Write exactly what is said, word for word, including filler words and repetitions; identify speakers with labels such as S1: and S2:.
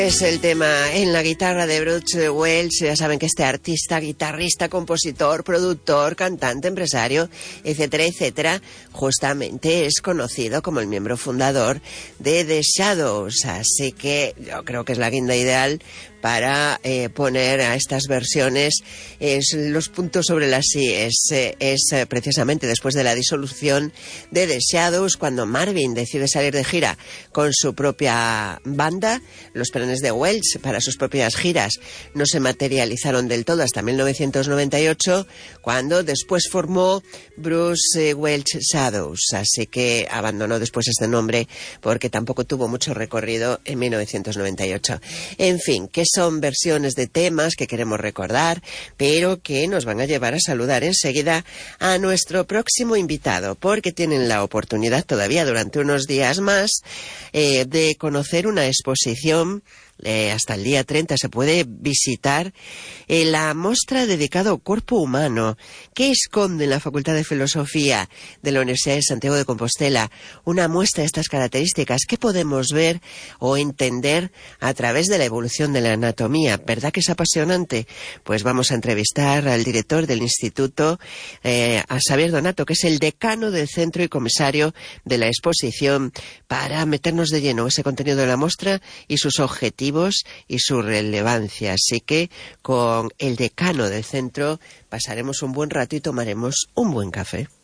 S1: Es el tema en la guitarra de Bruce Welch. Ya saben que este artista, guitarrista, compositor, productor, cantante, empresario, etcétera, etcétera, justamente es conocido como el miembro fundador de The Shadows. Así que yo creo que es la guinda ideal para eh, poner a estas versiones es, los puntos sobre las i. Es, eh, es eh, precisamente después de la disolución de The Shadows, cuando Marvin decide salir de gira con su propia banda. Los planes de Welch para sus propias giras no se materializaron del todo hasta mil novecientos noventa y ocho, cuando después formó Bruce Welch Shadows. Así que abandonó después este nombre porque tampoco tuvo mucho recorrido en mil novecientos noventa y ocho. En fin, que son versiones de temas que queremos recordar, pero que nos van a llevar a saludar enseguida a nuestro próximo invitado, porque tienen la oportunidad todavía durante unos días más eh, de conocer una exposición. Eh, hasta el día treinta se puede visitar eh, la muestra dedicada al cuerpo humano que esconde en la Facultad de Filosofía de la Universidad de Santiago de Compostela. Una muestra de estas características que podemos ver o entender a través de la evolución de la anatomía. ¿Verdad que es apasionante? Pues vamos a entrevistar al director del instituto, eh, a Xavier Donato, que es el decano del centro y comisario de la exposición, para meternos de lleno en ese contenido de la muestra y sus objetivos y su relevancia. Así que con el decano del centro pasaremos un buen rato y tomaremos un buen café.